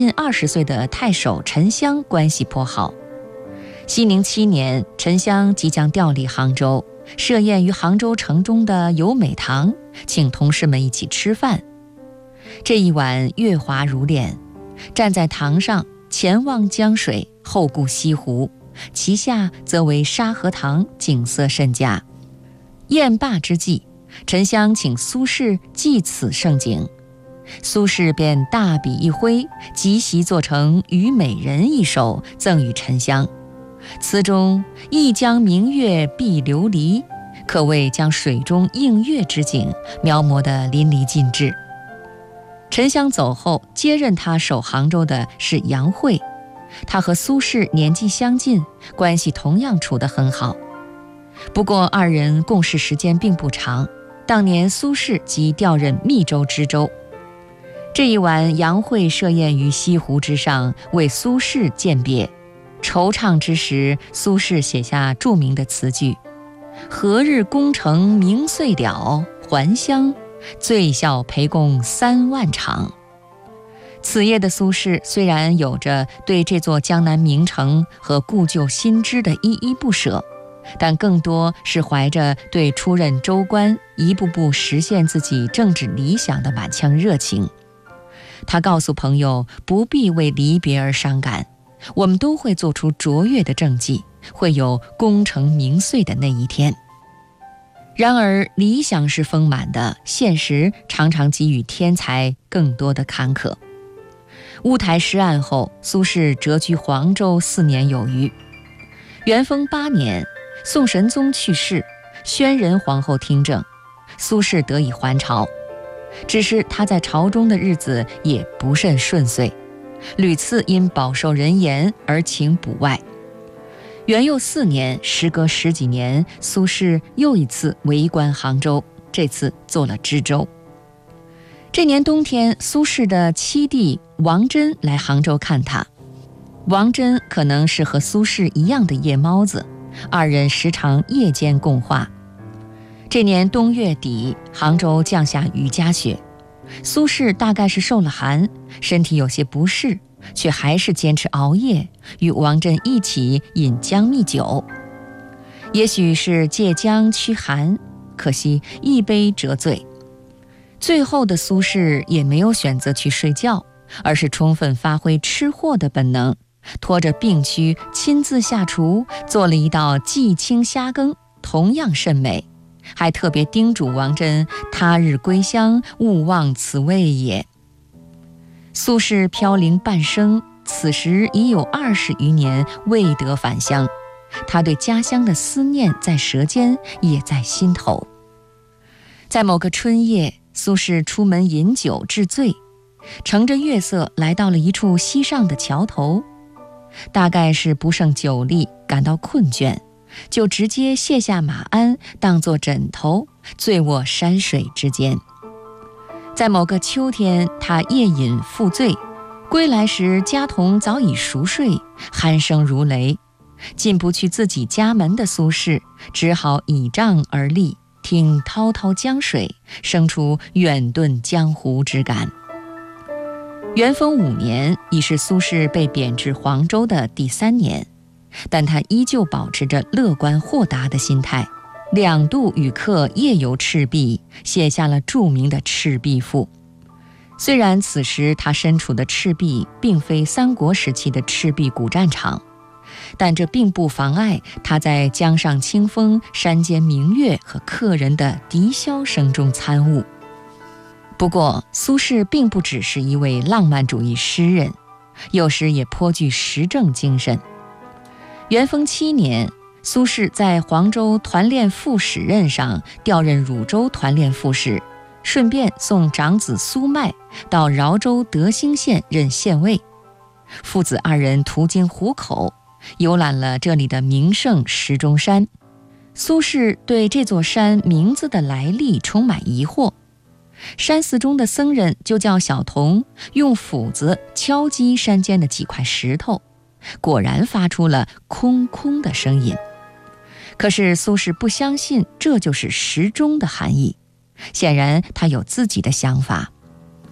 近20岁的太守陈襄关系颇好。熙宁7年，陈襄即将调离杭州，设宴于杭州城中的友美堂，请同事们一起吃饭。这一晚月华如练，站在堂上，前望江水，后顾西湖，其下则为沙河塘，景色甚佳。宴罢之际，陈襄请苏轼寄此盛景，苏轼便大笔一挥，即席做成《虞美人》一首，赠与陈襄。词中一江明月碧琉璃，可谓将水中映月之景描摹得淋漓尽致。陈襄走后，接任他守杭州的是杨惠，他和苏轼年纪相近，关系同样处得很好。不过二人共事时间并不长，当年苏轼即调任密州知州。这一晚，杨惠设宴于西湖之上，为苏轼饯别。惆怅之时，苏轼写下著名的词句：何日功成名遂了，还乡醉笑陪共3万场。此夜的苏轼虽然有着对这座江南名城和故旧新知的依依不舍，但更多是怀着对出任州官一步步实现自己政治理想的满腔热情。他告诉朋友，不必为离别而伤感，我们都会做出卓越的政绩，会有功成名遂的那一天。然而理想是丰满的，现实常常给予天才更多的坎坷。乌台诗案后，苏轼谪居黄州4年有余。元丰8年，宋神宗去世，宣仁皇后听政，苏轼得以还朝。只是他在朝中的日子也不甚顺遂，屡次因饱受人言而请补外。元佑4年，时隔10几年，苏轼又一次为官杭州，这次做了知州。这年冬天，苏轼的七弟王真来杭州看他。王真可能是和苏轼一样的夜猫子，二人时常夜间共话。这年冬月底，杭州降下雨夹雪，苏轼大概是受了寒，身体有些不适，却还是坚持熬夜，与王真一起饮姜蜜酒。也许是借姜驱寒，可惜一杯折醉。最后的苏轼也没有选择去睡觉，而是充分发挥吃货的本能，拖着病躯亲自下厨，做了一道季青虾羹，同样甚美，还特别叮嘱王真他日归乡，勿忘此味也。苏轼飘零半生，此时已有20余年未得返乡，他对家乡的思念在舌尖，也在心头。在某个春夜，苏轼出门饮酒致醉，乘着月色来到了一处西上的桥头，大概是不胜酒力，感到困倦，就直接卸下马鞍当作枕头，醉卧山水之间。在某个秋天，他夜饮复醉，归来时家童早已熟睡，鼾声如雷。进不去自己家门的苏轼，只好倚杖而立，听滔滔江水，生出远遁江湖之感。元丰5年，已是苏轼被贬至黄州的第3年，但他依旧保持着乐观豁达的心态，2度与客夜游赤壁，写下了著名的《赤壁赋》。虽然此时他身处的赤壁并非三国时期的赤壁古战场，但这并不妨碍他在江上清风、山间明月和客人的笛箫声中参悟。不过苏轼并不只是一位浪漫主义诗人，有时也颇具时政精神。元丰7年，苏轼在黄州团练副使任上调任汝州团练副使，顺便送长子苏迈到饶州德兴县任县尉。父子2人途经湖口，游览了这里的名胜石钟山。苏轼对这座山名字的来历充满疑惑。山寺中的僧人就叫小童用斧子敲击山间的几块石头，果然发出了空空的声音。可是苏轼不相信这就是时钟的含义，显然他有自己的想法。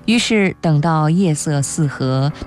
于是等到夜色四合，